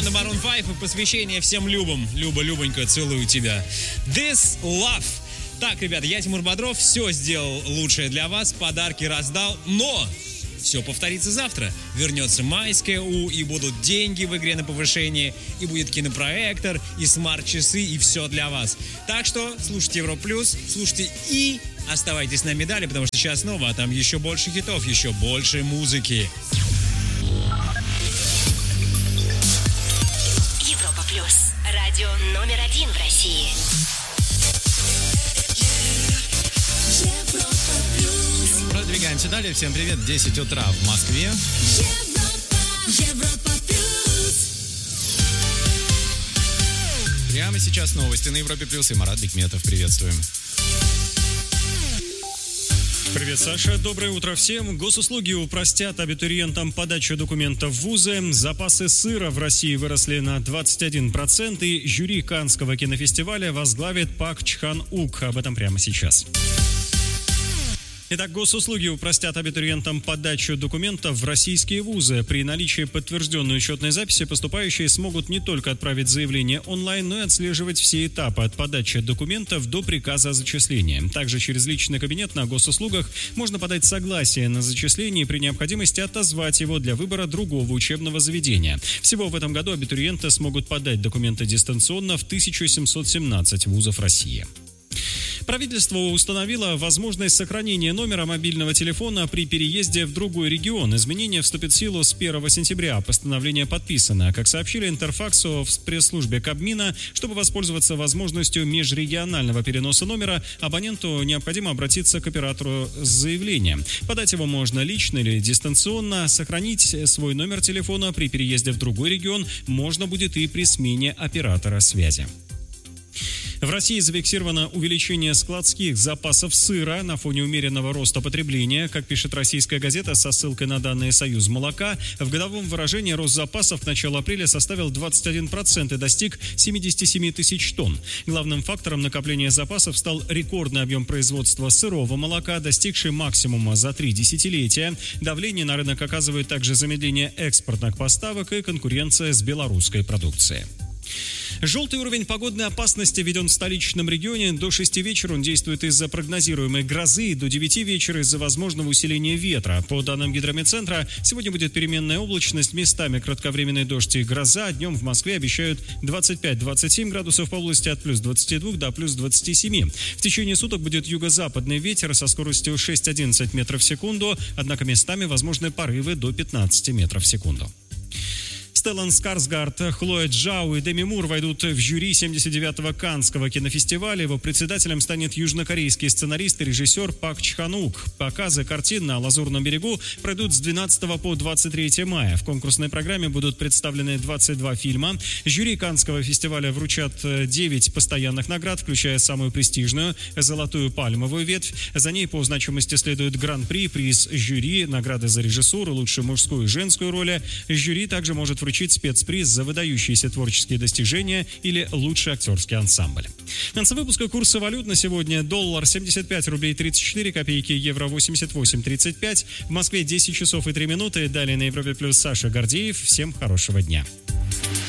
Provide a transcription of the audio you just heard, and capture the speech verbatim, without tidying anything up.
команда Maroon пять и посвящение всем Любам. Люба, Любонька, целую тебя. This Love. Так, ребята, я Тимур Бодров, все сделал лучшее для вас, подарки раздал, но все повторится завтра. Вернется майская У, и будут деньги в игре на повышение, и будет кинопроектор, и смарт-часы, и все для вас. Так что слушайте Европа Плюс, слушайте и оставайтесь на медали, потому что сейчас снова, а там еще больше хитов, еще больше музыки. Европа Плюс. Радио номер один в России. Продвигаемся далее. Всем привет. десять утра в Москве. Европа, Европа Плюс. Прямо сейчас новости на Европе Плюс. И Марат Бекметов. Приветствуем. Привет, Саша. Доброе утро всем. Госуслуги упростят абитуриентам подачу документов в вузы. Запасы сыра в России выросли на двадцать один процент. И жюри Каннского кинофестиваля возглавит Пак Чхан Ук. Об этом прямо сейчас. Итак, госуслуги упростят абитуриентам подачу документов в российские вузы. При наличии подтвержденной учетной записи поступающие смогут не только отправить заявление онлайн, но и отслеживать все этапы от подачи документов до приказа о зачислении. Также через личный кабинет на госуслугах можно подать согласие на зачисление и при необходимости отозвать его для выбора другого учебного заведения. Всего в этом году абитуриенты смогут подать документы дистанционно в тысяча семьсот семнадцать вузов России. Правительство установило возможность сохранения номера мобильного телефона при переезде в другой регион. Изменение вступит в силу с первого сентября. Постановление подписано. Как сообщили Интерфаксу в пресс-службе Кабмина, чтобы воспользоваться возможностью межрегионального переноса номера, абоненту необходимо обратиться к оператору с заявлением. Подать его можно лично или дистанционно. Сохранить свой номер телефона при переезде в другой регион можно будет и при смене оператора связи. В России зафиксировано увеличение складских запасов сыра на фоне умеренного роста потребления. Как пишет российская газета со ссылкой на данные Союз молока, в годовом выражении рост запасов к началу апреля составил двадцать один процент и достиг семьдесят семь тысяч тонн. Главным фактором накопления запасов стал рекордный объем производства сырого молока, достигший максимума за три десятилетия. Давление на рынок оказывает также замедление экспортных поставок и конкуренция с белорусской продукцией. Желтый уровень погодной опасности введен в столичном регионе. До шести вечера он действует из-за прогнозируемой грозы, до девяти вечера из-за возможного усиления ветра. По данным гидрометцентра, сегодня будет переменная облачность, местами кратковременный дождь и гроза. Днем в Москве обещают двадцать пять - двадцать семь градусов по области, от плюс двадцати двух до плюс двадцати семи. В течение суток будет юго-западный ветер со скоростью шесть - одиннадцать метров в секунду, однако местами возможны порывы до пятнадцати метров в секунду. Стеллан Скарсгард, Хлоя Джао и Деми Мур войдут в жюри семьдесят девятого Каннского кинофестиваля. Его председателем станет южнокорейский сценарист и режиссер Пак Чхан Ук. Показы картин на Лазурном берегу пройдут с двенадцатого по двадцать третье мая. В конкурсной программе будут представлены двадцать два фильма. Жюри Каннского фестиваля вручат девять постоянных наград, включая самую престижную – «Золотую пальмовую ветвь». За ней по значимости следует гран-при, приз жюри, награды за режиссуру, лучшую мужскую и женскую роли. Жюри также может вручить вручить спецприз за выдающиеся творческие достижения или лучший актерский ансамбль. В конце выпуска курсы валют на сегодня: доллар семьдесят пять рублей тридцать четыре копейки, евро восемьдесят восемь тридцать пять. В Москве десять часов и три минуты. Далее на Европе Плюс Саша Гордеев. Всем хорошего дня.